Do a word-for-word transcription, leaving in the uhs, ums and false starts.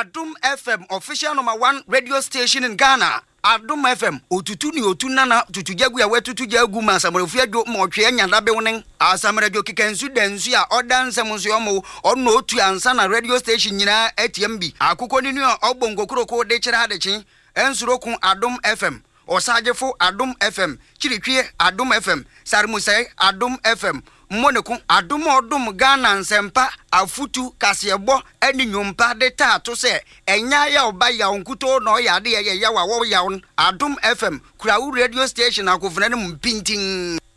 Adum F M, official number one radio station in Ghana. Adum F M, otutu ni otunana tutujagu ya wetutu jagu masamrefu do motwe anyada be wonen asamrejo kikensu densu ya odanse munso yomo ono otu ansa na radio station nyina A T M B akoko ni nu obongo kroko de kira adechi ensurokun Adum F M osajefo Adum F M chiritwie Adum F M sarmusai Adum F M Moneku Adum Odum Ghana nsempa afutu kasebo eni nyompa de tato se enya ya oba ya onkuto no ya de ye ya wa wo ya Adum F M kura radio station akofuna ne mpintin